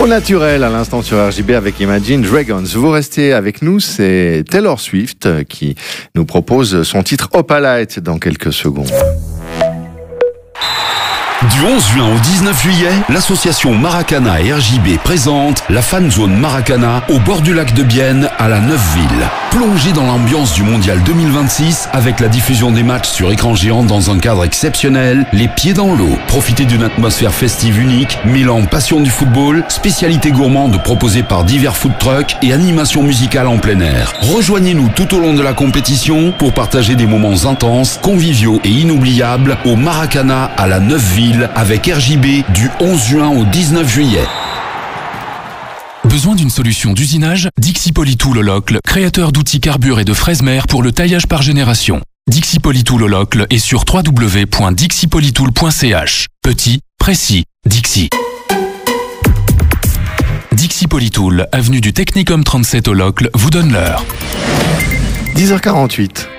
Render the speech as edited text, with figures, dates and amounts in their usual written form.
Au naturel, à l'instant sur RJB avec Imagine Dragons. Vous restez avec nous, c'est Taylor Swift qui nous propose son titre Opalite dans quelques secondes. Du 11 juin au 19 juillet, l'association Maracana et RJB présente la Fan Zone Maracana au bord du lac de Bienne à la Neufville. Plongez dans l'ambiance du Mondial 2026 avec la diffusion des matchs sur écran géant dans un cadre exceptionnel, les pieds dans l'eau. Profitez d'une atmosphère festive unique, mêlant passion du football, spécialités gourmandes proposées par divers food trucks et animations musicales en plein air. Rejoignez-nous tout au long de la compétition pour partager des moments intenses, conviviaux et inoubliables au Maracana à la Neufville avec RJB du 11 juin au 19 juillet. Besoin d'une solution d'usinage? Dixi Polytool Locle, créateur d'outils carbure et de fraises mères pour le taillage par génération. Dixi Polytool Locle est sur www.dixipolytool.ch. Petit, précis, Dixi. Dixi Polytool, avenue du Technicum 37 au Locle, vous donne l'heure. 10h48.